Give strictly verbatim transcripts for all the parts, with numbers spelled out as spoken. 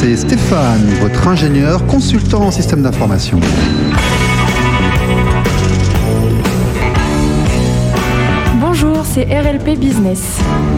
c'est Stéphane, votre ingénieur consultant en système d'information. Bonjour, c'est R L P Business.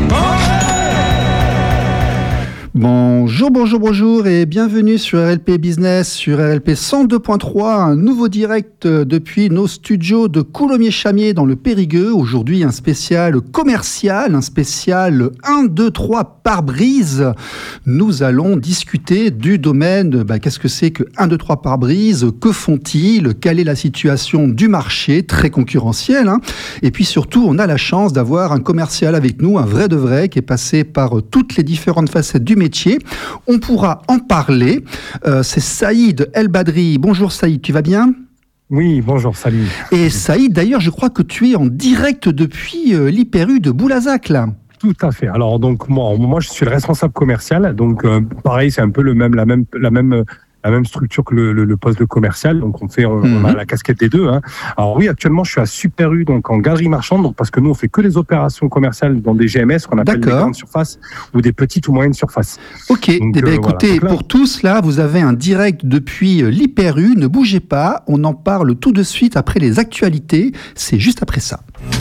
Bonjour, bonjour, bonjour et bienvenue sur R L P Business, sur R L P cent deux point trois, un nouveau direct depuis nos studios de Coulommiers-Chamiers dans le Périgueux. Aujourd'hui, un spécial commercial, un spécial un, deux, trois pare-brise. Nous allons discuter du domaine, bah, qu'est-ce que c'est que un, deux, trois pare-brise, que font-ils, quelle est la situation du marché, très concurrentiel, hein. Et puis surtout, on a la chance d'avoir un commercial avec nous, un vrai de vrai, qui est passé par toutes les différentes facettes du métier. On pourra en parler. Euh, c'est Saïd El Badri. Bonjour Saïd, tu vas bien ? Oui, bonjour, salut. Et Saïd, d'ailleurs, je crois que tu es en direct depuis euh, l'I P R U de Boulazac, là. Tout à fait. Alors donc moi, moi je suis le responsable commercial. Donc euh, pareil, c'est un peu le même, la même, la même. la même structure que le, le, le poste de commercial, donc on fait, on, mm-hmm. on a la casquette des deux. Hein. Alors oui, actuellement, je suis à Super U, donc en galerie marchande, donc parce que nous on fait que les opérations commerciales dans des G M S qu'on appelle des grandes surfaces ou des petites ou moyennes surfaces. Ok. Donc, eh bien, euh, écoutez, voilà. Là, pour tous là, vous avez un direct depuis l'I P R U. Ne bougez pas, on en parle tout de suite après les actualités. C'est juste après ça.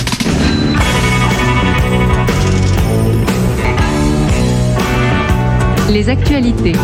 Les actualités.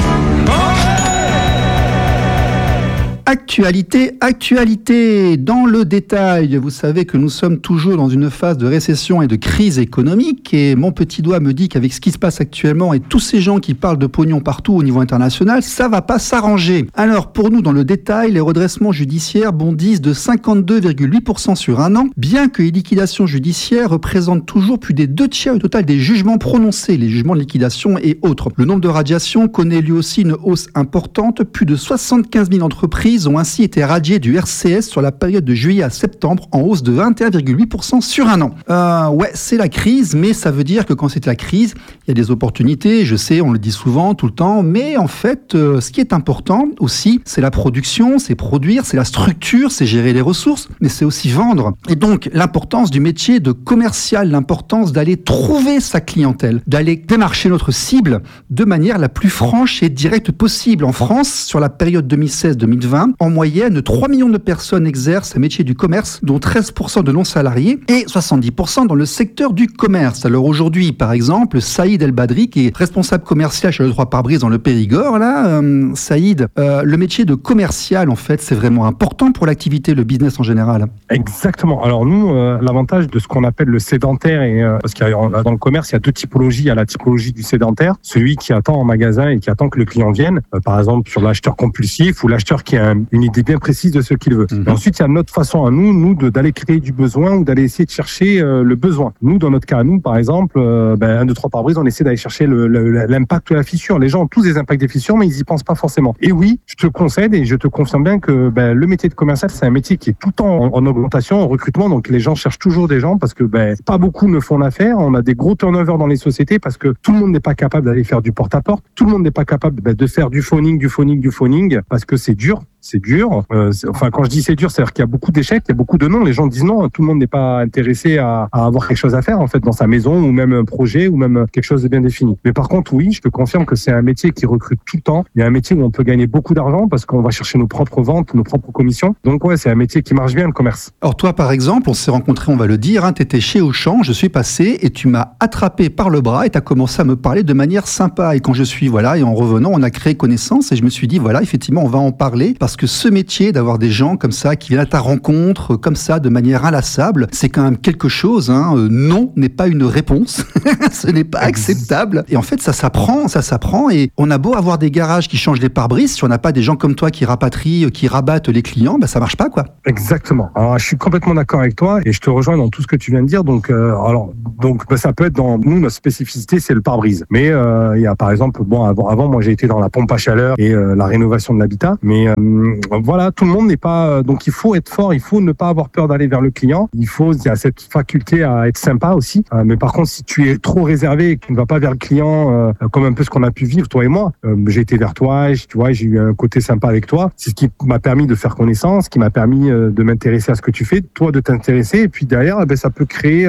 Actualité, actualité, dans le détail. Vous savez que nous sommes toujours dans une phase de récession et de crise économique et mon petit doigt me dit qu'avec ce qui se passe actuellement et tous ces gens qui parlent de pognon partout au niveau international, ça va pas s'arranger. Alors pour nous, dans le détail, les redressements judiciaires bondissent de cinquante-deux virgule huit pour cent sur un an, bien que les liquidations judiciaires représentent toujours plus des deux tiers au total des jugements prononcés, les jugements de liquidation et autres. Le nombre de radiations connaît lui aussi une hausse importante, plus de soixante-quinze mille entreprises ont ainsi été radiés du R C S sur la période de juillet à septembre, en hausse de vingt et un virgule huit pour cent sur un an. Euh, ouais, c'est la crise, mais ça veut dire que quand c'est la crise, il y a des opportunités, je sais, on le dit souvent, tout le temps, mais en fait, euh, ce qui est important aussi, c'est la production, c'est produire, c'est la structure, c'est gérer les ressources, mais c'est aussi vendre. Et donc, l'importance du métier de commercial, l'importance d'aller trouver sa clientèle, d'aller démarcher notre cible de manière la plus franche et directe possible. En France, sur la période deux mille seize deux mille vingt, en moyenne, trois millions de personnes exercent un métier du commerce, dont treize pour cent de non-salariés et soixante-dix pour cent dans le secteur du commerce. Alors aujourd'hui, par exemple, Saïd El Badri, qui est responsable commercial chez le trois pare-brise dans le Périgord, là, euh, Saïd, euh, le métier de commercial, en fait, c'est vraiment important pour l'activité, le business en général. Exactement. Alors nous, euh, l'avantage de ce qu'on appelle le sédentaire, et, euh, parce qu'il y a, dans le commerce, il y a deux typologies. Il y a la typologie du sédentaire, celui qui attend en magasin et qui attend que le client vienne, euh, par exemple sur l'acheteur compulsif ou l'acheteur qui a un une idée bien précise de ce qu'il veut. Mmh. Et ensuite, il y a notre façon à nous, nous de, d'aller créer du besoin ou d'aller essayer de chercher euh, le besoin. Nous, dans notre cas, nous, par exemple, euh, ben, un, deux, trois pare-brise, on essaie d'aller chercher le, le, l'impact de la fissure. Les gens ont tous des impacts des fissures, mais ils y pensent pas forcément. Et oui, je te concède et je te confirme bien que ben, le métier de commercial, c'est un métier qui est tout le temps en, en augmentation, en recrutement. Donc, les gens cherchent toujours des gens parce que ben, pas beaucoup ne font l'affaire. On a des gros turnovers dans les sociétés parce que tout le monde n'est pas capable d'aller faire du porte-à-porte. Tout le monde n'est pas capable ben, de faire du phoning, du phoning, du phoning parce que c'est dur. C'est dur. Euh, c'est, enfin, quand je dis c'est dur, c'est-à-dire qu'il y a beaucoup d'échecs, il y a beaucoup de non. Les gens disent non. Tout le monde n'est pas intéressé à, à avoir quelque chose à faire en fait dans sa maison ou même un projet ou même quelque chose de bien défini. Mais par contre, oui, je te confirme que c'est un métier qui recrute tout le temps. Il y a un métier où on peut gagner beaucoup d'argent parce qu'on va chercher nos propres ventes, nos propres commissions. Donc ouais, c'est un métier qui marche bien le commerce. Alors toi, par exemple, on s'est rencontrés, on va le dire. Hein, tu étais chez Auchan, je suis passé et tu m'as attrapé par le bras et tu as commencé à me parler de manière sympa. Et quand je suis voilà et en revenant, on a créé connaissance et je me suis dit voilà, effectivement, on va en parler parce que ce métier d'avoir des gens comme ça qui viennent à ta rencontre, comme ça, de manière inlassable, c'est quand même quelque chose. Hein. Euh, non n'est pas une réponse. Ce n'est pas acceptable. Et en fait, ça s'apprend, ça s'apprend. Et on a beau avoir des garages qui changent les pare-brises, si on n'a pas des gens comme toi qui rapatrient, qui rabattent les clients, bah, ça marche pas, quoi. Exactement. Alors, je suis complètement d'accord avec toi et je te rejoins dans tout ce que tu viens de dire. Donc, euh, alors, donc, bah, ça peut être dans nous, notre spécificité, c'est le pare-brise. Mais euh, il y a, par exemple, bon, avant, avant, moi, j'ai été dans la pompe à chaleur et euh, la rénovation de l'habitat. Mais euh, voilà, tout le monde n'est pas... Donc, il faut être fort, il faut ne pas avoir peur d'aller vers le client. Il faut, il y a cette faculté à être sympa aussi. Euh, mais par contre, si tu es trop réservé et que tu ne vas pas vers le client, euh, comme un peu ce qu'on a pu vivre, toi et moi, euh, j'ai été vers toi, tu vois, j'ai eu un côté sympa avec toi. C'est ce qui m'a permis de faire connaissance, qui m'a permis euh, de m'intéresser à ce que tu fais, toi de t'intéresser. Et puis derrière, eh ben, ça peut créer... Euh,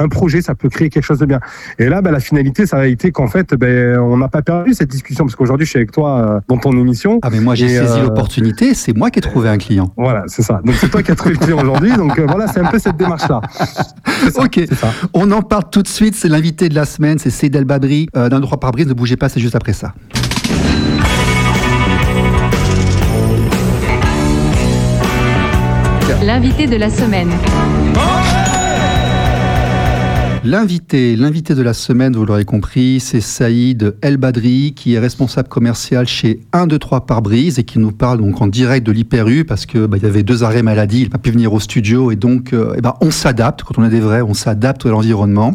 un projet, ça peut créer quelque chose de bien. Et là, ben, la finalité, ça a été qu'en fait, ben, on n'a pas perdu cette discussion parce qu'aujourd'hui, je suis avec toi euh, dans ton émission. Ah, mais moi, j'ai et, saisi euh, l'opportunité. C'est moi qui ai trouvé un client. Voilà, c'est ça. Donc, c'est toi qui as trouvé le client aujourd'hui. Donc, euh, voilà, c'est un peu cette démarche-là. C'est ça, ok. C'est ça. On en parle tout de suite. C'est l'invité de la semaine. C'est Saïd El Badri euh, d'un droit par brise. Ne bougez pas, c'est juste après ça. L'invité de la semaine. L'invité, l'invité de la semaine, vous l'aurez compris, c'est Saïd El Badri, qui est responsable commercial chez un deux trois pare-brise et qui nous parle donc en direct de l'Hyper U parce que bah, il y avait deux arrêts maladie, il n'a pas pu venir au studio et donc euh, eh ben, on s'adapte. Quand on est des vrais, on s'adapte à l'environnement.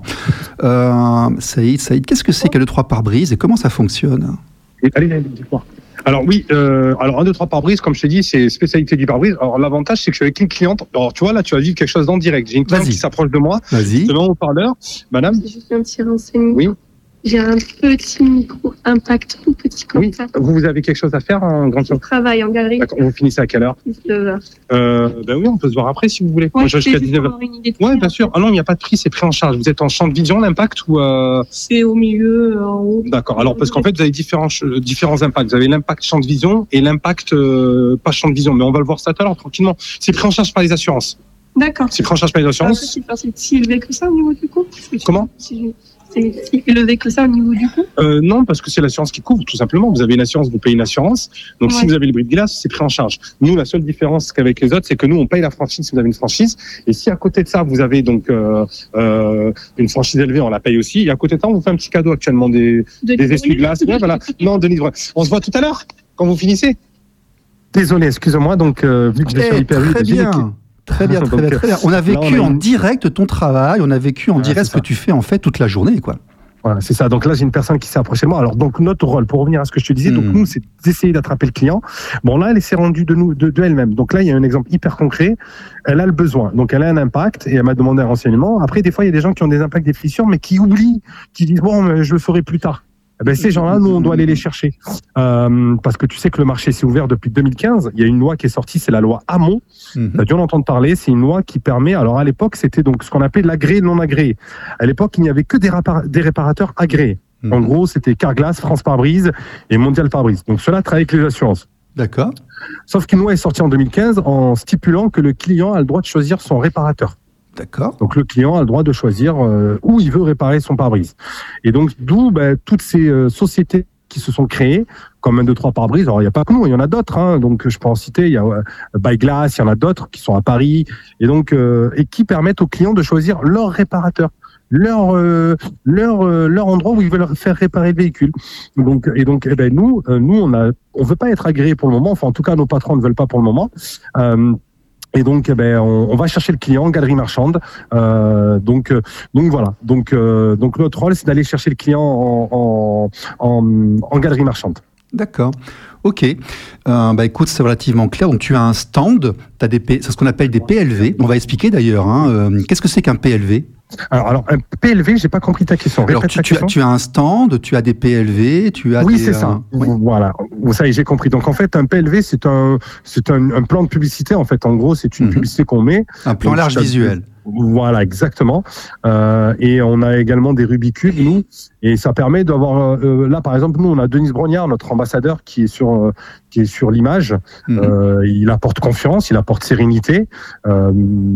Euh, Saïd, Saïd, qu'est-ce que c'est qu'un deux trois pare-brise et comment ça fonctionne ? Allez, allez, dis-moi. Alors oui, euh, alors un, deux, trois pare-brise, comme je t'ai dit, c'est spécialité du pare-brise. Alors l'avantage, c'est que je suis avec une cliente. Alors tu vois, là, tu vas vivre quelque chose d'en direct. J'ai une cliente Vas-y. qui s'approche de moi. Vas-y. Je te mets en haut-parleur. Madame. C'est juste un petit renseignement. Oui. J'ai un petit micro impact, tout petit comme Oui. ça. Vous, vous avez quelque chose à faire en grande Je surface? travaille en galerie. D'accord. Vous finissez à quelle heure? dix-neuf heures. euh, Ben oui, on peut se voir après si vous voulez. Moi, Ouais, je c'est jusqu'à juste dix-neuf pour heures. avoir une idée de Ouais, prix. bien sûr. Ah non, il n'y a pas de prix, c'est pris en charge. Vous êtes en champ de vision, l'impact ou euh... C'est au milieu, en haut. D'accord. Alors parce qu'en fait, vous avez différents ch- différents impacts. Vous avez l'impact champ de vision et l'impact euh, pas champ de vision. Mais on va le voir ça tout à l'heure tranquillement. C'est pris en charge par les assurances. D'accord. C'est pris en charge par les Ah, assurances. c'est pas- c'est si élevé que ça au niveau du coût. Parce que Comment si je- C'est si élevé que ça au niveau du coût. Euh, non, parce que c'est l'assurance qui couvre, tout simplement. Vous avez une assurance, vous payez une assurance. Donc, si Ouais. vous avez le brise-glace, c'est pris en charge. Nous, la seule différence qu'avec les autres, c'est que nous, on paye la franchise si vous avez une franchise. Et si à côté de ça, vous avez donc euh, euh, une franchise élevée, on la paye aussi. Et à côté de ça, on vous fait un petit cadeau actuellement des, des essuie-glaces. Ouais, voilà. Non, Denis, on se voit tout à l'heure quand vous finissez. Désolé, excusez-moi. Donc, euh, vu que je Eh, suis hyper très bien. Très bien, très bien, très bien. On a vécu Là, on a en une- direct ton travail, on a vécu en Ouais, direct c'est ce que ça. tu fais en fait toute la journée, quoi. Voilà, c'est ça. Donc là, j'ai une personne qui s'est approchée de moi. Alors, donc, notre rôle, pour revenir à ce que je te disais, donc Mm. nous, c'est d'essayer d'attraper le client. Bon, là, elle s'est rendue de nous, de, de elle-même. Donc là, il y a un exemple hyper concret. Elle a le besoin. Donc, elle a un impact et elle m'a demandé un renseignement. Après, des fois, il y a des gens qui ont des impacts, des fissures, mais qui oublient, qui disent, bon, mais je le ferai plus tard. Eh ben, ces gens-là, nous, on doit aller les chercher. Euh, parce que tu sais que le marché s'est ouvert depuis deux mille quinze. Il y a une loi qui est sortie, c'est la loi Hamon. Mhm. Tu as dû en entendre parler. C'est une loi qui permet, alors à l'époque, c'était donc ce qu'on appelait l'agréé non agréé. À l'époque, il n'y avait que des, répar- des réparateurs agréés. Mhm. En gros, c'était Carglass, France Pare-Brise et Mondial Pare-Brise. Donc, cela travaille avec les assurances. D'accord. Sauf qu'une loi est sortie en deux mille quinze en stipulant que le client a le droit de choisir son réparateur. D'accord. Donc, le client a le droit de choisir euh, où il veut réparer son pare-brise. Et donc, d'où ben, toutes ces euh, sociétés qui se sont créées, comme un, deux, trois pare-brise. Alors, il n'y a pas que nous, il y en a d'autres. Hein. Donc, je peux en citer. Il y a euh, By Glass, il y en a d'autres qui sont à Paris. Et donc, euh, et qui permettent aux clients de choisir leur réparateur. Leur euh, leur euh, leur endroit où ils veulent faire réparer le véhicule. Donc et donc eh ben nous euh, nous on a on veut pas être agréé pour le moment. Enfin en tout cas nos patrons ne veulent pas pour le moment. Euh, Et donc, eh ben, on, on va chercher le client, galerie marchande. Euh, donc, euh, donc voilà. Donc, euh, donc notre rôle, c'est d'aller chercher le client en, en, en, en galerie marchande. D'accord. Ok. Euh, bah écoute, c'est relativement clair. Donc tu as un stand, t'as des P... c'est ce qu'on appelle des P L V. On va expliquer d'ailleurs. Hein. Euh, qu'est-ce que c'est qu'un P L V ? Alors, alors, un P L V, j'ai pas compris ta question. Alors Répète tu, ta tu as, question. tu as un stand, tu as des P L V, tu as Oui, des, c'est ça. euh, oui. Voilà. Ça y est, j'ai compris. Donc en fait, un P L V, c'est un, c'est un, un plan de publicité. En fait, en gros, c'est une Mhm. publicité qu'on met. Un plan Donc, large ça- visuel. Voilà, exactement. Euh, et on a également des rubicules, nous, et ça permet d'avoir. Euh, là, par exemple, nous, on a Denise Brognard, notre ambassadeur, qui est sur, euh, qui est sur l'image. Mhm. Euh, il apporte confiance, il apporte sérénité. Euh,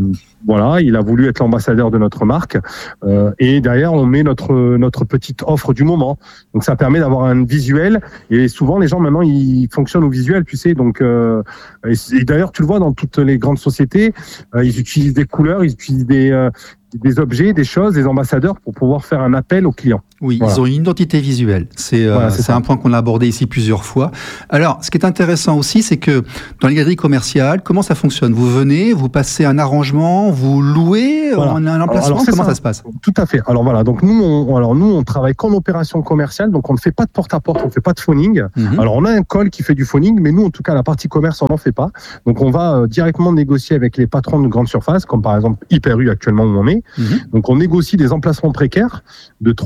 voilà, il a voulu être l'ambassadeur de notre marque. Euh, et derrière, on met notre notre petite offre du moment. Donc, ça permet d'avoir un visuel. Et souvent, les gens maintenant, ils fonctionnent au visuel, tu sais. Donc, euh, et, et d'ailleurs, tu le vois dans toutes les grandes sociétés, euh, ils utilisent des couleurs, ils utilisent des euh, des objets, des choses, des ambassadeurs pour pouvoir faire un appel aux clients. Oui, Voilà. ils ont une identité visuelle. C'est euh, Voilà, c'est c'est ça. un point qu'on a abordé ici plusieurs fois. Alors, ce qui est intéressant aussi, c'est que dans les galeries commerciales, comment ça fonctionne ? Vous venez, vous passez un arrangement, vous louez Voilà. un, un emplacement, alors, c'est comment ça. ça. se passe ? Tout à fait. Alors voilà, donc nous, on, alors nous, on travaille qu'en opération commerciale, donc on ne fait pas de porte-à-porte, on ne fait pas de phoning. Mhm. Alors on a un call qui fait du phoning, mais nous, en tout cas, la partie commerce, on n'en fait pas. Donc on va euh, directement négocier avec les patrons de grandes surfaces, comme par exemple Hyper U actuellement où on est. Mhm. Donc on négocie des emplacements précaires de trois, quatre,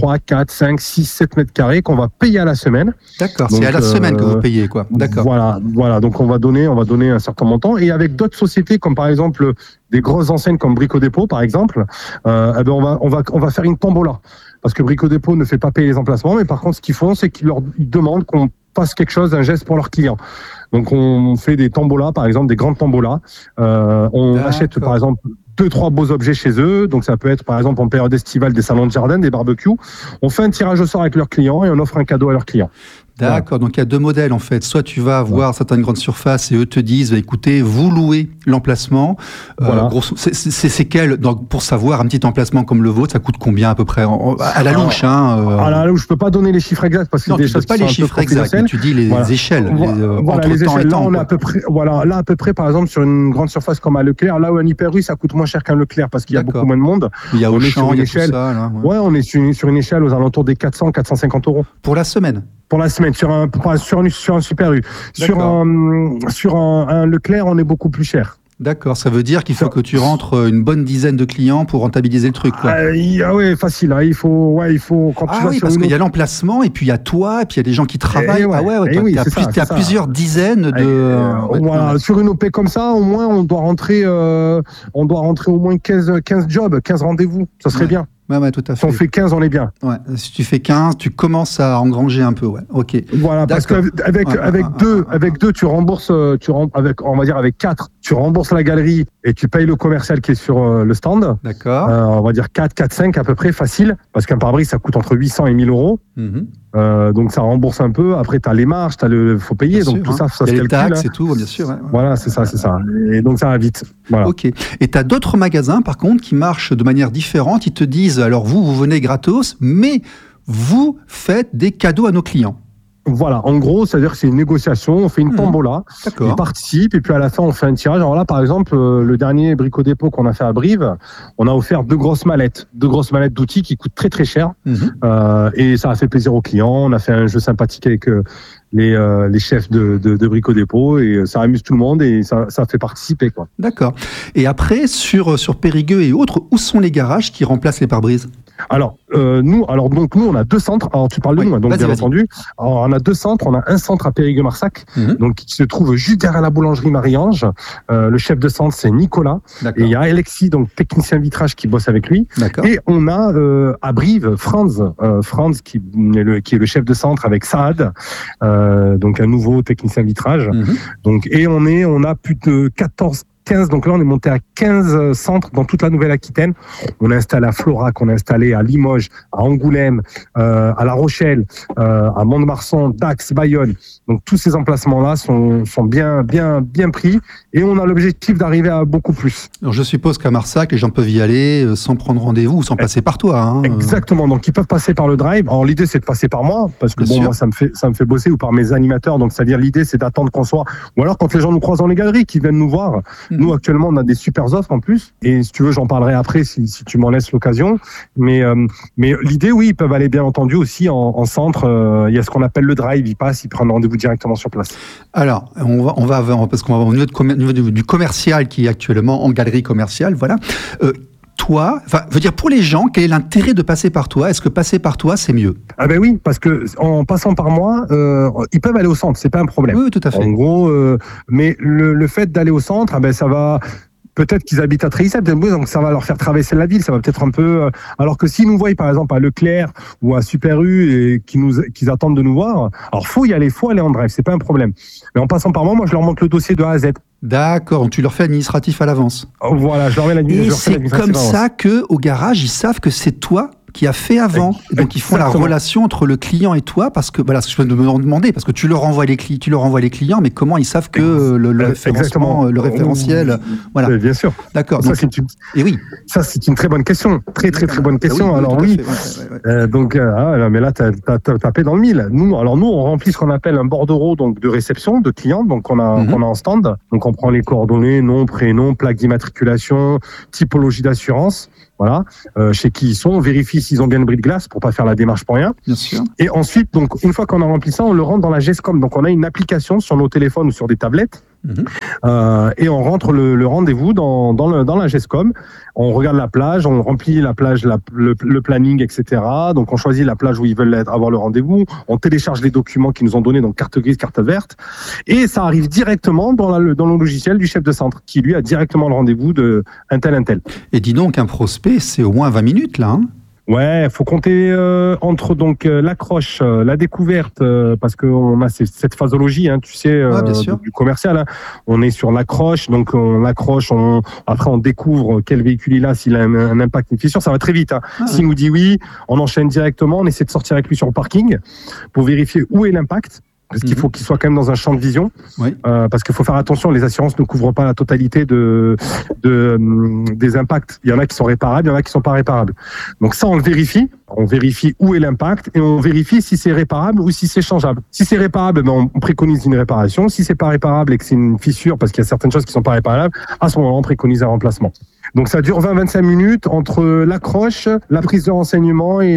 quatre, cinq, six, sept mètres carrés qu'on va payer à la semaine. D'accord, Donc, c'est à la euh, semaine que vous payez, quoi. D'accord. Voilà, voilà. Donc on va donner, on va donner un certain montant. Et avec d'autres sociétés, comme par exemple des grosses enseignes comme Brico Dépôt, par exemple, euh, eh ben on va, on va, on va faire une tombola. Parce que Brico Dépôt ne fait pas payer les emplacements, mais par contre, ce qu'ils font, c'est qu'ils leur ils demandent qu'on fasse quelque chose, un geste pour leurs clients. Donc on fait des tombolas, par exemple, des grandes tombolas. Euh, on D'accord. achète, par exemple, deux, trois beaux objets chez eux. Donc ça peut être, par exemple, en période estivale, des salons de jardin, des barbecues. On fait un tirage au sort avec leurs clients et on offre un cadeau à leurs clients. D'accord, donc il y a deux modèles en fait. Soit tu vas voir certaines grandes surfaces et eux te disent, bah, écoutez, vous louez l'emplacement. Voilà. Euh, grosso- c'est, c'est, c'est quel, donc, pour savoir, un petit emplacement comme le vôtre, ça coûte combien à peu près en- à la louche, hein euh... Ah là, là, je peux pas donner les chiffres exacts parce que Non, c'est des tu ne choses peux pas qui les sont un peu chiffres exacts, mais confidentielles. tu dis les Voilà. échelles. Voilà, les, euh, voilà, entre les temps et échelles. Là, temps, on est quoi. à peu près, voilà, là, à peu près, par exemple, sur une grande surface comme à Leclerc, là où un Hyper U, ça coûte moins cher qu'un Leclerc parce qu'il y a D'accord. beaucoup moins de monde. Il y a on est Auchan, sur il y une a tout échelle. ça. Là, ouais. Ouais, on est sur une, sur une échelle aux alentours des quatre cents, quatre cent cinquante euros. Pour la semaine. Pour la semaine, sur un, sur un, sur un Super U. Sur D'accord. un, sur un, un Leclerc, on est beaucoup plus cher. D'accord, ça veut dire qu'il faut Ça- que tu rentres une bonne dizaine de clients pour rentabiliser le truc, quoi. Ah, y- ah ouais, facile. Hein, il faut, ouais, il faut, quand tu Ah vas oui, sur parce une qu'il y a autre- l'emplacement, et puis il y a toi, et puis il y a des gens qui travaillent. Eh ouais, ah ouais, ouais eh t'as, oui, t'as c'est plus- ça, t'as c'est ça. plusieurs dizaines de... Euh, ouais, voilà, ouais. sur une O P comme ça, au moins, on doit rentrer, euh, on doit rentrer au moins quinze, quinze jobs, quinze rendez-vous. Ça serait Ouais. bien. Ouais, ouais, tout à Si fait. on fait quinze, on est bien. Ouais. Si tu fais quinze, tu commences à engranger un peu, ouais. Ok. Voilà, parce D'accord. qu'avec Ouais, avec ouais, deux, ouais, avec deux, tu rembourses, euh, tu rem- avec, on va dire avec quatre, tu rembourses la galerie et tu payes le commercial qui est sur euh, le stand. D'accord. Euh, on va dire quatre, quatre, cinq à peu près, facile, parce qu'un pare-brise, ça coûte entre huit cents et mille euros. Mhm. Euh, donc ça rembourse un peu. Après, tu as les marges, t'as le, faut payer, Bien donc sûr, tout hein. ça, ça Il y se a les calcule. taxes hein. et tout, bien sûr. Ouais, ouais. Voilà, c'est ça, c'est ça. Et donc ça va vite. Voilà. Ok. Et tu as d'autres magasins, par contre, qui marchent de manière différente. Ils te disent, alors vous, vous venez gratos, mais vous faites des cadeaux à nos clients. Voilà, en gros, c'est-à-dire que c'est une négociation, on fait une Mhm. tombola, ils D'accord. participent et puis à la fin on fait un tirage. Alors là, par exemple, euh, le dernier Brico Dépôt qu'on a fait à Brive, on a offert deux grosses mallettes, deux grosses mallettes d'outils qui coûtent très très cher Mhm. euh, et ça a fait plaisir aux clients. On a fait un jeu sympathique avec euh, les, euh, les chefs de, de, de Brico Dépôt et ça amuse tout le monde et ça, ça fait participer quoi. D'accord. Et après, sur, sur Périgueux et autres, où sont les garages qui remplacent les pare-brises? Alors euh, nous, alors donc nous on a deux centres. Alors tu parles de Oui, nous, hein, donc vas-y, bien vas-y. entendu. Alors on a deux centres. On a un centre à Périgueux-Marsac, Mhm. donc qui se trouve juste derrière la boulangerie Marie-Ange. Euh, le chef de centre c'est Nicolas et D'accord. il y a Alexis, donc technicien vitrage qui bosse avec lui. D'accord. Et on a euh, à Brive Franz, euh, Franz qui est le qui est le chef de centre avec Saad, euh, donc un nouveau technicien vitrage. Mhm. Donc et on est on a plus de quatorze quinze, donc là on est monté à quinze centres dans toute la Nouvelle-Aquitaine. On a installé à Florac, on a installé à Limoges, à Angoulême, euh, à La Rochelle, euh, à Mont-de-Marsan, Dax, Bayonne. Donc tous ces emplacements-là sont, sont bien, bien, bien pris et on a l'objectif d'arriver à beaucoup plus. Alors, je suppose qu'à Marsac, les gens peuvent y aller euh, sans prendre rendez-vous ou sans passer par toi. Hein. Exactement. Donc ils peuvent passer par le drive. Alors l'idée c'est de passer par moi parce que Bien bon sûr. moi ça me fait ça me fait bosser ou par mes animateurs. Donc c'est-à-dire l'idée c'est d'attendre qu'on soit ou alors quand les gens nous croisent dans les galeries, qu'ils viennent nous voir. Mhm. Nous actuellement on a des super offres en plus et si tu veux j'en parlerai après si, si tu m'en laisses l'occasion. Mais euh, mais l'idée oui ils peuvent aller bien entendu aussi en, en centre. Euh, il y a ce qu'on appelle le drive. Ils passent, ils prennent rendez-vous directement sur place. Alors, on va, on va avoir- parce qu'on va au niveau, de commer- au niveau du, du commercial qui est actuellement en galerie commerciale, voilà. Euh, toi, enfin, veut dire pour les gens, quel est l'intérêt de passer par toi? Est-ce que passer par toi, c'est mieux? Ah ben oui parce que en passant par moi euh, ils peuvent aller au centre. C'est pas un problème. Oui, oui, tout à En fait. gros, euh, mais le, le fait d'aller au centre, ah ben ça va. Peut-être qu'ils habitent à Trélissette, donc ça va leur faire traverser la ville. Ça va peut-être un peu. euh, Alors que s'ils nous voient, par exemple, à Leclerc ou à Super U et qu'ils nous, qu'ils attendent de nous voir, alors faut y aller, faut aller en drive, c'est pas un problème. Mais en passant par moi, moi je leur montre le dossier de A à Z. D'accord, donc tu leur fais administratif à l'avance. Oh, Voilà, je leur mets la je Et leur fais c'est l'administratif comme avance. ça que au garage, ils savent que c'est toi qui a fait avant. Et donc ils font la Exactement. relation entre le client et toi, parce que voilà, ce que je peux me demander, parce que tu leur envoies les clients, tu leur envoies les clients, mais comment ils savent que euh, le, le Euh, référencement, exactement. le référentiel, voilà. Euh, Bien sûr. D'accord. Ça donc- c'est une, Et oui. ça c'est une très bonne question, très très très bonne Ah oui, question. oui, alors tout à oui. fait, ouais, ouais, ouais. Euh, donc, euh, ah, là, mais là, t'as, t'as, t'as tapé dans le mille. Nous, alors nous, on remplit ce qu'on appelle un bordereau donc de réception de clients, donc on a, Mhm. qu'on a en stand. Donc on prend les coordonnées, nom, prénom, plaque d'immatriculation, typologie d'assurance, voilà, euh, chez qui ils sont. On vérifie s'ils ont bien le bris de glace pour pas faire la démarche pour rien. Bien sûr. Et ensuite, donc une fois qu'on a rempli ça, on le rentre dans la GESCOM. Donc on a une application sur nos téléphones ou sur des tablettes Mmh. Euh, et on rentre le, le rendez-vous dans, dans, le, dans la GESCOM. On regarde la plage, on remplit la plage, la, le, le planning, et cetera. Donc on choisit la plage où ils veulent être, avoir le rendez-vous. On télécharge les documents qu'ils nous ont donnés, donc carte grise, carte verte. Et ça arrive directement dans, la, dans le logiciel du chef de centre, qui lui a directement le rendez-vous de un tel, un tel. Et dis donc, un prospect, c'est au moins vingt minutes là, hein. Ouais, faut compter euh, entre donc euh, l'accroche, euh, la découverte, euh, parce qu'on a c- cette phasologie, hein, tu sais, euh, ouais, du commercial. Hein. On est sur l'accroche, donc on accroche, on, après on découvre quel véhicule il a, s'il a un, un impact, une fissure, ça va très vite. Hein. Ah, S'il ouais. nous dit oui, on enchaîne directement, on essaie de sortir avec lui sur le parking pour vérifier où est l'impact. Parce qu'il faut qu'il soit quand même dans un champ de vision, oui. euh, parce qu'il faut faire attention, les assurances ne couvrent pas la totalité de, de, des impacts. Il y en a qui sont réparables, il y en a qui sont pas réparables. Donc ça, on le vérifie. On vérifie où est l'impact et on vérifie si c'est réparable ou si c'est changeable. Si c'est réparable, ben on préconise une réparation. Si c'est pas réparable et que c'est une fissure, parce qu'il y a certaines choses qui sont pas réparables, à ce moment-là, on préconise un remplacement. Donc ça dure vingt à vingt-cinq minutes entre l'accroche, la prise de renseignement et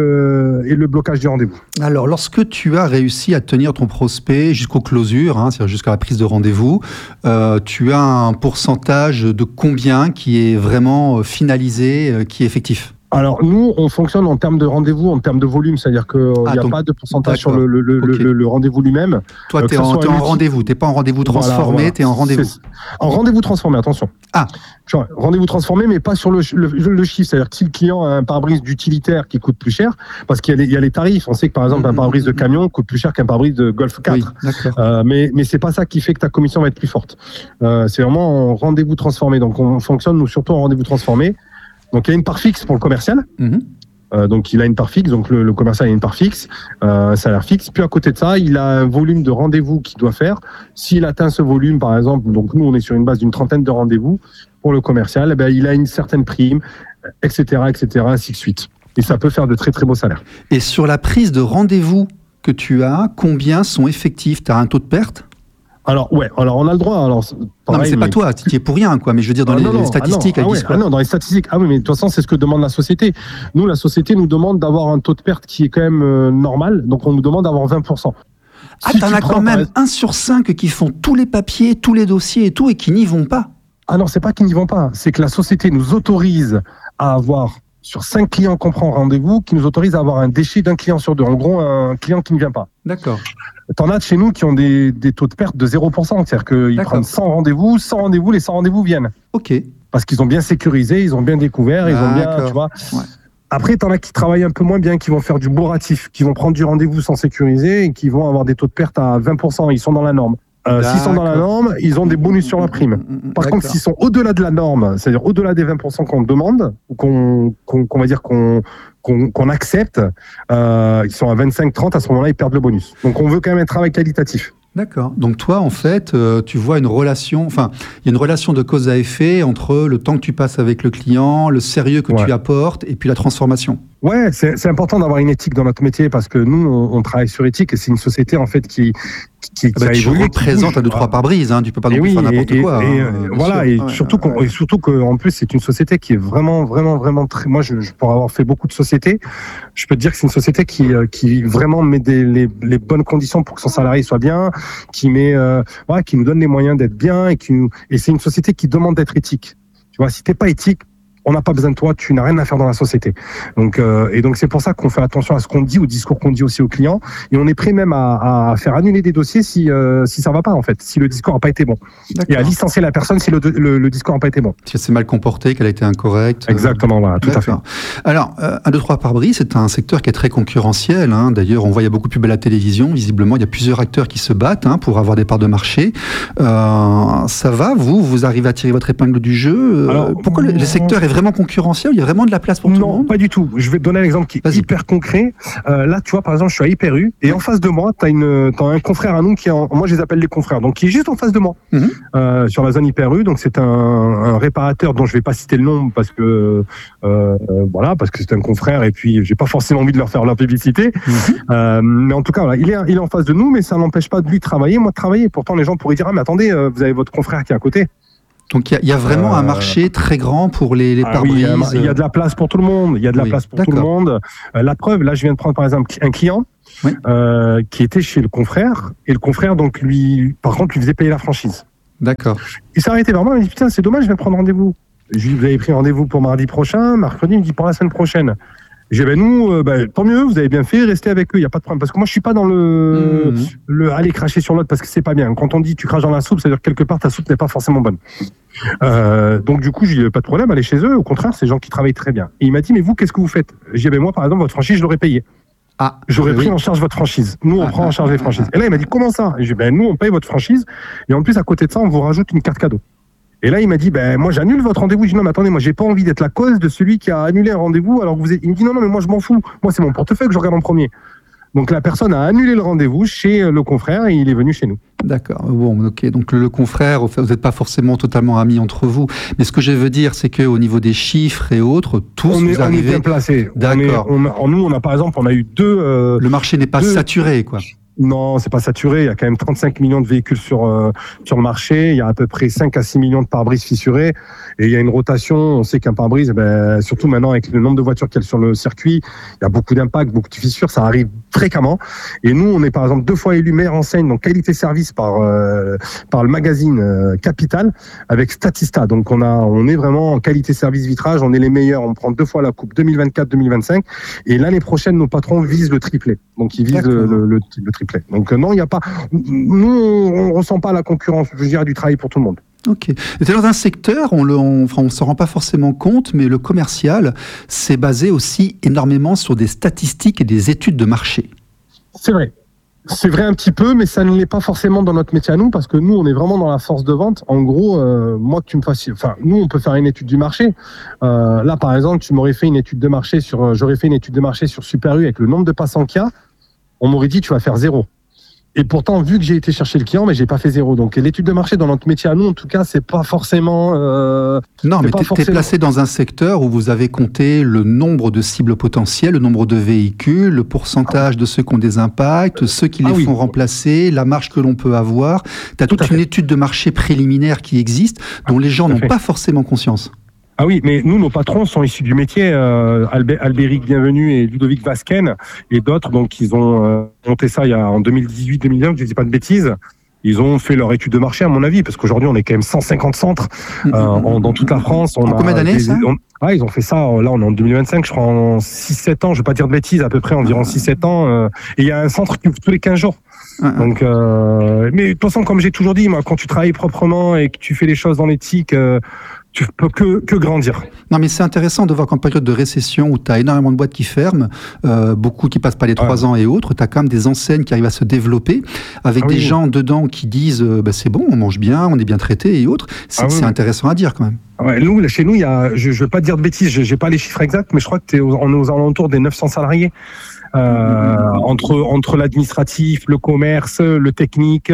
le, et le blocage du rendez-vous. Alors, lorsque tu as réussi à tenir ton prospect jusqu'aux closures, hein, c'est-à-dire jusqu'à la prise de rendez-vous, euh, tu as un pourcentage de combien qui est vraiment finalisé, euh, qui est effectif ? Alors, nous, on fonctionne en termes de rendez-vous, en termes de volume, c'est-à-dire qu'il n'y ah, a donc, pas de pourcentage sur le, le, le, okay. le, le rendez-vous lui-même. Toi, tu es en, en rendez-vous, tu n'es pas en rendez-vous transformé, voilà, voilà. tu es en rendez-vous. C'est, en rendez-vous transformé, attention. Ah. Genre, rendez-vous transformé, mais pas sur le, le, le chiffre. C'est-à-dire que si le client a un pare-brise d'utilitaire qui coûte plus cher, parce qu'il y a les, il y a les tarifs, on sait que par exemple, mmh, un pare-brise de camion coûte plus cher qu'un pare-brise de Golf quatre. Oui, euh, mais, mais c'est pas ça qui fait que ta commission va être plus forte. Euh, c'est vraiment en rendez-vous transformé. Donc, on fonctionne, nous, surtout en rendez-vous transformé. Donc, il y a une part fixe pour le commercial. Mmh. Euh, donc, il a une part fixe. Donc, le, le commercial a une part fixe, euh, un salaire fixe. Puis, à côté de ça, il a un volume de rendez-vous qu'il doit faire. S'il atteint ce volume, par exemple, donc nous, on est sur une base d'une trentaine de rendez-vous pour le commercial, eh bien, il a une certaine prime, et cetera, et cetera, ainsi de suite. Et ça peut faire de très, très beaux salaires. Et sur la prise de rendez-vous que tu as, combien sont effectifs ? Tu as un taux de perte ? Alors, ouais, alors on a le droit. Alors, pareil, non, mais c'est mais... pas toi, tu y es pour rien, quoi. Mais je veux dire, dans ah, les, non, les statistiques, ah, non, elles ah, disent ouais, quoi ? ah, non, dans les statistiques, ah oui, mais de toute façon, c'est ce que demande la société. Nous, la société nous demande d'avoir un taux de perte qui est quand même euh, normal. Donc, on nous demande d'avoir vingt pour cent. Ah, si t'en as quand même un sur cinq qui font tous les papiers, tous les dossiers et tout, et qui n'y vont pas. Ah non, c'est pas qu'ils n'y vont pas. C'est que la société nous autorise à avoir, sur cinq clients qu'on prend rendez-vous, qui nous autorise à avoir un déchet d'un client sur deux. En gros, un client qui ne vient pas. D'accord. T'en as de chez nous qui ont des, des taux de perte de zéro pour cent. C'est-à-dire qu'ils D'accord. prennent cent rendez-vous, cent rendez-vous, les cent rendez-vous viennent. Ok. Parce qu'ils ont bien sécurisé, ils ont bien découvert, D'accord. ils ont bien, tu vois. Ouais. Après, t'en as qui travaillent un peu moins bien, qui vont faire du bourratif, qui vont prendre du rendez-vous sans sécuriser et qui vont avoir des taux de perte à vingt pour cent. Ils sont dans la norme. Euh, s'ils sont dans la norme, ils ont des bonus sur la prime. Par D'accord. contre, s'ils sont au-delà de la norme, c'est-à-dire au-delà des vingt pour cent qu'on demande, ou qu'on, qu'on, qu'on va dire qu'on, qu'on, qu'on accepte, euh, ils sont à vingt-cinq trente, à ce moment-là, ils perdent le bonus. Donc, on veut quand même un travail qualitatif. D'accord. Donc toi, en fait, euh, tu vois une relation, enfin, il y a une relation de cause à effet entre le temps que tu passes avec le client, le sérieux que ouais. tu apportes, et puis la transformation. Ouais, c'est, c'est important d'avoir une éthique dans notre métier parce que nous, on, on travaille sur éthique et c'est une société en fait qui qui, qui ah bah, a tu évolué. Tu représentes à deux trois pare-brises, hein, tu peux pas non plus oui, faire n'importe et, quoi. Et, hein, et, voilà, sûr. et ouais, surtout ouais, ouais. surtout qu'en plus c'est une société qui est vraiment vraiment vraiment très. Moi, je, je pour avoir fait beaucoup de sociétés, je peux te dire que c'est une société qui qui vraiment met des, les les bonnes conditions pour que son salarié soit bien, qui met euh, ouais, qui nous donne les moyens d'être bien et qui nous, et c'est une société qui demande d'être éthique. Tu vois, si t'es pas éthique, on n'a pas besoin de toi, tu n'as rien à faire dans la société. Donc, euh, et donc c'est pour ça qu'on fait attention à ce qu'on dit, au discours qu'on dit aussi aux clients, et on est prêt même à, à faire annuler des dossiers si euh, si ça va pas en fait, si le discours n'a pas été bon, D'accord. et à licencier la personne si le le, le discours n'a pas été bon. Si elle s'est mal comportée, qu'elle a été incorrecte. Exactement, voilà, tout D'accord. à fait. Alors, euh, un, deux, trois pare-brise, c'est un secteur qui est très concurrentiel. Hein. D'ailleurs, on voit il y a beaucoup de pubs à la télévision. Visiblement, il y a plusieurs acteurs qui se battent hein, pour avoir des parts de marché. Euh, ça va, vous, vous arrivez à tirer votre épingle du jeu. Alors, pourquoi le, le secteur est vraiment concurrentiel? Il y a vraiment de la place pour non, tout le monde? Non, pas du tout. Je vais te donner un exemple qui est Vas-y. hyper concret. Euh, là, tu vois, par exemple, je suis à Hyper U et en face de moi, tu as une, t'as un confrère à nous qui est en, moi je les appelle les confrères, donc qui est juste en face de moi, mm-hmm. euh, sur la zone Hyper U. Donc c'est un, un réparateur dont je vais pas citer le nom parce que euh, voilà, parce que c'est un confrère et puis j'ai pas forcément envie de leur faire leur publicité. Mm-hmm. Euh, mais en tout cas, voilà, il est, il est en face de nous, mais ça n'empêche pas de lui travailler, moi de travailler. Pourtant, les gens pourraient dire ah mais attendez, vous avez votre confrère qui est à côté. Donc il y, y a vraiment euh, un marché très grand pour les, les ah pare-brises. Oui, il y, y a de la place pour tout le monde. Il y a de la oui, place pour d'accord. tout le monde. Euh, la preuve, là, je viens de prendre par exemple un client oui. euh, qui était chez le confrère et le confrère donc lui, par contre, lui faisait payer la franchise. D'accord. Il s'est arrêté vers moi, il m'a dit putain, c'est dommage, je vais prendre rendez-vous. Je lui ai dit, vous avez pris rendez-vous pour mardi prochain, mercredi, il me dit pour la semaine prochaine. J'ai dit, ben nous, euh, ben, tant mieux, vous avez bien fait, restez avec eux, il n'y a pas de problème. Parce que moi, je suis pas dans le, mmh. le aller cracher sur l'autre parce que c'est pas bien. Quand on dit tu craches dans la soupe, c'est-à-dire que quelque part, ta soupe n'est pas forcément bonne. Euh, donc, du coup, j'ai dit, pas de problème, allez chez eux. Au contraire, c'est des gens qui travaillent très bien. Et il m'a dit, mais vous, qu'est-ce que vous faites? J'ai dit, ben moi, par exemple, votre franchise, je l'aurais payé. Ah, J'aurais pris oui. en charge votre franchise. Nous, on ah, prend ah, en charge ah, les franchises. Ah, et là, il m'a dit, comment ça? J'ai dit, ben nous, on paye votre franchise. Et en plus, à côté de ça, on vous rajoute une carte cadeau. Et là, il m'a dit, ben, moi, j'annule votre rendez-vous. Je dis, non, mais attendez, moi, j'ai pas envie d'être la cause de celui qui a annulé un rendez-vous. Alors que vous êtes... Il me dit, non, non, mais moi, je m'en fous. Moi, c'est mon portefeuille que je regarde en premier. Donc, la personne a annulé le rendez-vous chez le confrère et il est venu chez nous. D'accord. Bon, ok. Donc, le, le confrère, vous n'êtes pas forcément totalement amis entre vous. Mais ce que je veux dire, c'est qu'au niveau des chiffres et autres, tous on est, vous on arrivez... est bien placés. D'accord. On est, on a, nous, on a, par exemple, on a eu deux... Euh, le marché n'est pas deux... saturé, quoi. Non, c'est pas saturé. Il y a quand même trente-cinq millions de véhicules sur euh, sur le marché. Il y a à peu près cinq à six millions de pare-brise fissurés. Et il y a une rotation. On sait qu'un pare-brise, ben, surtout maintenant avec le nombre de voitures qu'il y a sur le circuit, il y a beaucoup d'impacts, beaucoup de fissures. Ça arrive fréquemment. Et nous, on est par exemple deux fois élu meilleure enseigne donc qualité-service par euh, par le magazine euh, Capital avec Statista. Donc on a, on est vraiment en qualité-service vitrage. On est les meilleurs. On prend deux fois la coupe deux mille vingt-quatre deux mille vingt-cinq. Et l'année prochaine, nos patrons visent le triplé. Donc ils visent le, le, le, le triplé. Donc non, il n'y a pas. Nous, on ne ressent pas la concurrence. Je dirais du travail pour tout le monde. Ok. Et dans un secteur, on ne on, enfin, on s'en rend pas forcément compte, mais le commercial, c'est basé aussi énormément sur des statistiques et des études de marché. C'est vrai. C'est vrai un petit peu, mais ça ne l'est pas forcément dans notre métier à nous, parce que nous, on est vraiment dans la force de vente. En gros, euh, moi, que tu me fasses, enfin, nous, on peut faire une étude du marché. Euh, là, par exemple, tu m'aurais fait une étude de marché sur, j'aurais fait une étude de marché sur Super U avec le nombre de passants qu'il y a. On m'aurait dit, tu vas faire zéro. Et pourtant, vu que j'ai été chercher le client, mais j'ai pas fait zéro. Donc, l'étude de marché dans notre métier à nous, en tout cas, c'est pas forcément. Euh, non, mais t'es forcément... placé dans un secteur où vous avez compté le nombre de cibles potentielles, le nombre de véhicules, le pourcentage ah. de ceux qui ont des impacts, ceux qui les ah, font oui. remplacer, la marge que l'on peut avoir. T'as toute une étude de marché préliminaire qui existe, dont les gens n'ont pas forcément conscience. Ah oui, mais nous, nos patrons sont issus du métier. Euh, Albé- Albéric Bienvenu et Ludovic Vasquen et d'autres. Donc, ils ont euh, monté ça il y a, en deux mille dix-huit deux mille dix-neuf, je ne dis pas de bêtises. Ils ont fait leur étude de marché, à mon avis, parce qu'aujourd'hui, on est quand même cent cinquante centres euh, en, dans toute la France. On en a combien d'années, des, ça on, ah, ils ont fait ça, là, on est en deux mille vingt-cinq, je crois, en six sept ans. Je ne vais pas dire de bêtises, à peu près environ six sept ans. Euh, et il y a un centre qui ouvre tous les quinze jours. Donc, euh, mais de toute façon, comme j'ai toujours dit, moi, quand tu travailles proprement et que tu fais les choses dans l'éthique, euh, tu peux que, que grandir. Non, mais c'est intéressant de voir qu'en période de récession où tu as énormément de boîtes qui ferment, euh, beaucoup qui passent pas les trois ouais. ans et autres, tu as quand même des enseignes qui arrivent à se développer avec ah, des oui. gens dedans qui disent euh, bah, c'est bon, on mange bien, on est bien traité et autres. C'est, ah, oui. c'est intéressant à dire quand même. Ouais, nous, chez nous, il y a, je ne veux pas dire de bêtises, je n'ai pas les chiffres exacts, mais je crois que t'es aux, on est aux alentours des neuf cents salariés. Euh, entre entre l'administratif, le commerce, le technique,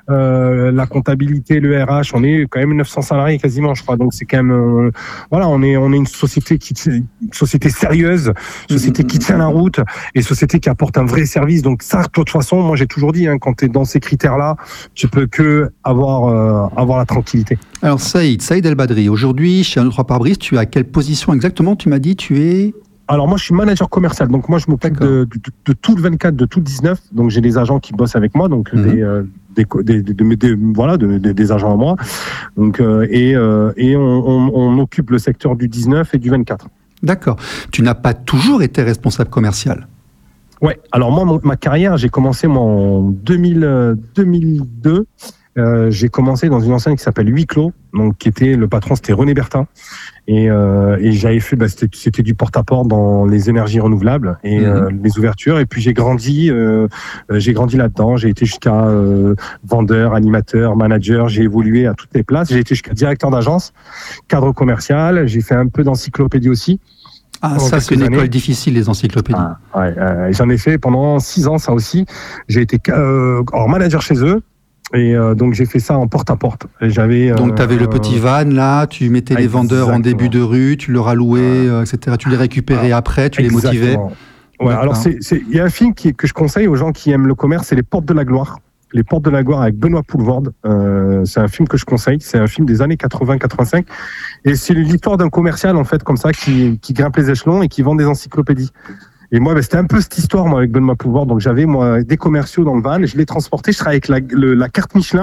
euh, la comptabilité, le R H, on est quand même neuf cents salariés quasiment, je crois. Donc c'est quand même euh, voilà, on est on est une société qui une société sérieuse, société qui tient la route et société qui apporte un vrai service. Donc ça, de toute façon, moi j'ai toujours dit, hein, quand tu es dans ces critères-là, tu peux que avoir euh, avoir la tranquillité. Alors Saïd, Saïd El Badri, aujourd'hui chez un trois pare-brise, tu es à quelle position exactement? Tu m'as dit, tu es Alors moi je suis manager commercial, donc moi je m'occupe de, de, de tout le vingt-quatre, de tout le dix-neuf, donc j'ai des agents qui bossent avec moi, donc mmh. des, euh, des, des, des, des, des voilà de, des, des agents à moi, donc euh, et euh, et on, on, on occupe le secteur du dix-neuf et du vingt-quatre. D'accord. Tu n'as pas toujours été responsable commercial. Ouais. Alors moi mon, ma carrière, j'ai commencé moi en deux mille, deux mille deux. Euh, j'ai commencé dans une enseigne qui s'appelle Huis Clos, donc qui était le patron, c'était René Bertin, et, euh, et j'avais fait, bah, c'était, c'était du porte-à-porte dans les énergies renouvelables et mmh. euh, les ouvertures. Et puis j'ai grandi, euh, j'ai grandi là-dedans. J'ai été jusqu'à euh, vendeur, animateur, manager. J'ai évolué à toutes les places. J'ai été jusqu'à directeur d'agence, cadre commercial. J'ai fait un peu d'encyclopédie aussi. Ah, ça, c'est une années. École difficile, les encyclopédies. Ah, ouais, euh, j'en ai fait pendant six ans, ça aussi. J'ai été euh, alors, manager chez eux. Et euh, donc j'ai fait ça en porte-à-porte. Et j'avais, donc tu avais euh, le petit van là, tu mettais les vendeurs en début de rue, tu leur allouais, euh, et cetera. Tu les récupérais ah, après, tu exactement. les motivais. Ouais, alors c'est, c'est, il y a un film qui, que je conseille aux gens qui aiment le commerce, c'est Les Portes de la Gloire. Les Portes de la Gloire avec Benoît Poelvoorde. Euh, c'est un film que je conseille. C'est un film des années quatre-vingts quatre-vingt-cinq. Et c'est l'histoire d'un commercial en fait comme ça qui, qui grimpe les échelons et qui vend des encyclopédies. Et moi, ben, c'était un peu cette histoire, moi, avec Benoît Poelvoorde. Donc, j'avais, moi, des commerciaux dans le van, je les transportais, je travaillais avec la, le, la carte Michelin.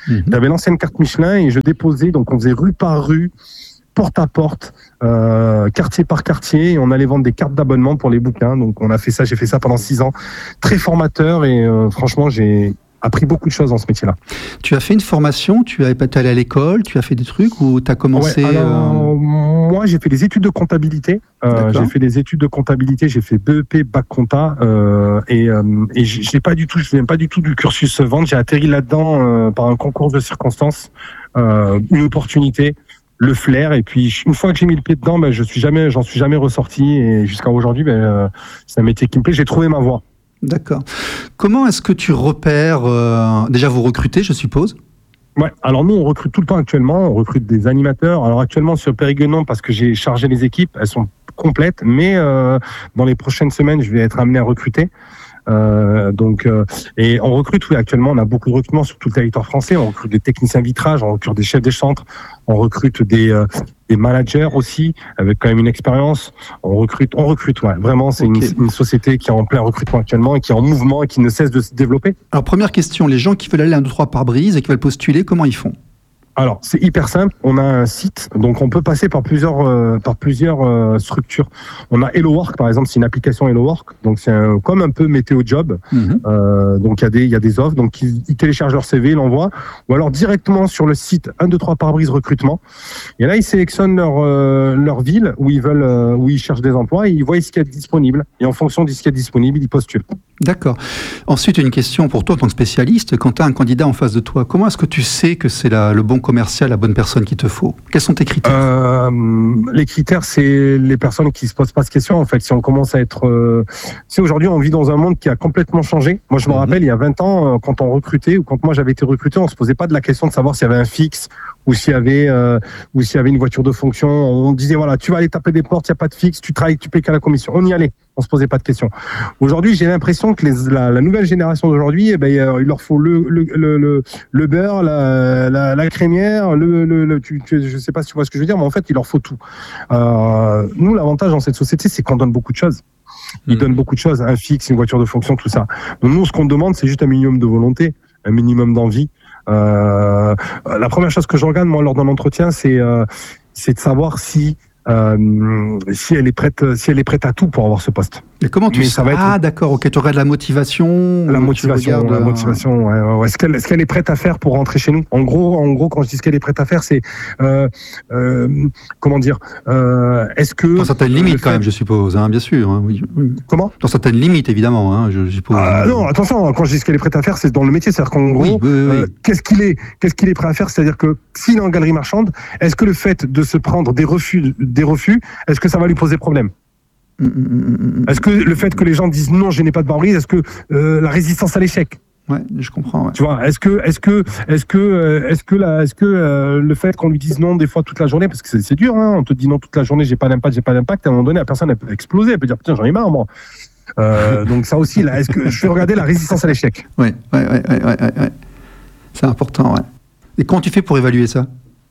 Mmh. J'avais l'ancienne carte Michelin et je déposais, donc on faisait rue par rue, porte à porte, euh, quartier par quartier, et on allait vendre des cartes d'abonnement pour les bouquins. Donc on a fait ça, j'ai fait ça pendant six ans. Très formateur et euh, franchement, j'ai appris beaucoup de choses dans ce métier-là. Tu as fait une formation, tu es allé à l'école, tu as fait des trucs ou tu as commencé... Ouais, alors, euh... Moi, j'ai fait des études de comptabilité. Euh, j'ai fait des études de comptabilité, j'ai fait B E P, bac compta, euh, et, euh, et j'ai pas du tout, je viens pas du tout du cursus vente. J'ai atterri là-dedans euh, par un concours de circonstances, euh, une opportunité, le flair, et puis une fois que j'ai mis le pied dedans, ben je suis jamais, j'en suis jamais ressorti, et jusqu'à aujourd'hui, ben euh, c'est un métier qui me plaît. J'ai trouvé ma voie. D'accord. Comment est-ce que tu repères euh, déjà vous recrutez, je suppose? Ouais, alors nous on recrute tout le temps actuellement, on recrute des animateurs. Alors actuellement sur Périgueux-non, parce que j'ai chargé les équipes, elles sont complètes, mais euh, dans les prochaines semaines, je vais être amené à recruter. Euh, donc, euh, et on recrute, oui, actuellement, on a beaucoup de recrutements sur tout le territoire français. On recrute des techniciens vitrage, on recrute des chefs des centres, on recrute des, euh, des managers aussi, avec quand même une expérience. On recrute, on recrute, ouais. Vraiment, c'est okay. une, une société qui est en plein recrutement actuellement et qui est en mouvement et qui ne cesse de se développer. Alors, première question, les gens qui veulent aller à un, deux, trois par brise et qui veulent postuler, comment ils font? Alors, c'est hyper simple. On a un site, donc on peut passer par plusieurs euh, par plusieurs euh, structures. On a Hello Work, par exemple, c'est une application Hello Work, donc c'est un, comme un peu Météo Job. Mmh. Euh, donc il y a des il y a des offres, donc ils, ils téléchargent leur C V, ils l'envoient, ou alors directement sur le site un, deux, trois pare-brise recrutement. Et là, ils sélectionnent leur euh, leur ville où ils veulent euh, où ils cherchent des emplois et ils voient ce qu'il y a de disponible. Et en fonction de ce qu'il y a de disponible, ils postulent. D'accord. Ensuite, une question pour toi en tant que spécialiste. Quand tu as un candidat en face de toi, comment est-ce que tu sais que c'est la, le bon commercial, la bonne personne qu'il te faut? Quels sont tes critères? euh, Les critères, c'est les personnes qui se posent pas de questions. En fait, si on commence à être... Euh... Si aujourd'hui, on vit dans un monde qui a complètement changé. Moi, je me mmh. rappelle, il y a vingt ans, quand on recrutait, ou quand moi j'avais été recruté, on se posait pas de la question de savoir s'il y avait un fixe, ou s'il y avait euh, ou s'il y avait une voiture de fonction. On disait, voilà, tu vas aller taper des portes, il n'y a pas de fixe, tu travailles, tu payes qu'à la commission. On y allait. On se posait pas de questions. Aujourd'hui, j'ai l'impression que les, la, la nouvelle génération d'aujourd'hui, eh ben, il leur faut le, le, le, le, le beurre, la, la, la crémière, le, le, le tu, tu, je sais pas si tu vois ce que je veux dire, mais en fait, il leur faut tout. Euh, nous, l'avantage dans cette société, c'est qu'on donne beaucoup de choses. Ils mmh. donnent beaucoup de choses, un fixe, une voiture de fonction, tout ça. Donc nous, ce qu'on demande, c'est juste un minimum de volonté, un minimum d'envie. Euh, la première chose que je regarde, moi, lors d'un entretien, c'est, euh, c'est de savoir si Euh, si elle est prête, si elle est prête à tout pour avoir ce poste. Et comment tu sais? Ah être... d'accord, ok, tu regardes la motivation. La motivation, regardes... la motivation. Ouais, ouais. Est-ce qu'elle, est-ce qu'elle est prête à faire pour rentrer chez nous? En gros, en gros, quand je dis ce qu'elle est prête à faire, c'est euh, euh, comment dire euh, Est-ce que dans certaines limites fait... quand même, je suppose, hein, bien sûr. Hein, oui. Comment? Dans certaines limites, évidemment, hein, je, je suppose. Ah, non, attention. Quand je dis ce qu'elle est prête à faire, c'est dans le métier, c'est-à-dire qu'en gros, oui, oui, oui. Euh, qu'est-ce qu'il est, qu'est-ce qu'il est prêt à faire? C'est-à-dire que s'il est en galerie marchande, est-ce que le fait de se prendre des refus, des refus, est-ce que ça va lui poser problème? Est-ce que le fait que les gens disent non, je n'ai pas de pare-brise, est-ce que euh, la résistance à l'échec? Ouais, je comprends. Ouais. Tu vois, est-ce que, est-ce que, est-ce que, euh, est-ce que, la, est-ce que euh, le fait qu'on lui dise non des fois toute la journée, parce que c'est, c'est dur, hein, on te dit non toute la journée, j'ai pas d'impact, j'ai pas d'impact, à un moment donné, la personne elle peut exploser, elle peut dire putain j'en ai marre moi. Euh, donc ça aussi, là, est-ce que je vais regarder la résistance à l'échec? Ouais, ouais, ouais, ouais, ouais, ouais. C'est important, ouais. Et comment tu fais pour évaluer ça?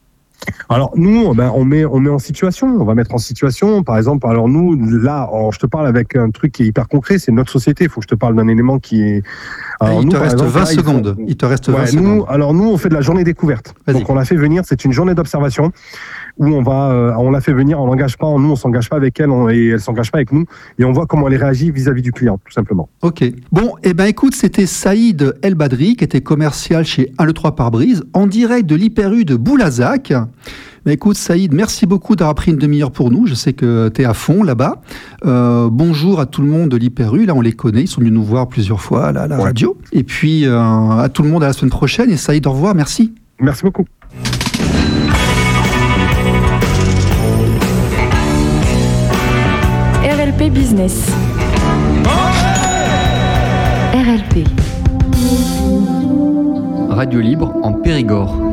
Alors nous, ben, on met on met en situation, on va mettre en situation. Par exemple, alors nous là, alors, je te parle avec un truc qui est hyper concret, c'est notre société. Il faut que je te parle d'un élément qui est. Alors, il, nous, te reste exemple, vingt là, secondes. Il, faut... il te reste vingt ouais, secondes. Nous, alors nous, on fait de la journée découverte. Vas-y. Donc on l'a fait venir. C'est une journée d'observation où on va, euh, on l'a fait venir. On l'engage pas. Nous, on s'engage pas avec elle on, et elle s'engage pas avec nous. Et on voit comment elle réagit vis-à-vis du client, tout simplement. Ok. Bon, et eh ben écoute, c'était Saïd El Badri qui était commercial chez un deux trois pare-brise en direct de l'Hyper U de Boulazac. Bah écoute Saïd, merci beaucoup d'avoir pris une demi-heure pour nous. Je sais que tu es à fond là-bas. Euh, bonjour à tout le monde de l'Hyper U. Là, on les connaît. Ils sont venus nous voir plusieurs fois là, à la ouais. radio. Et puis, euh, à tout le monde à la semaine prochaine. Et Saïd, au revoir. Merci. Merci beaucoup. R L P Business. R L P. Radio libre en Périgord.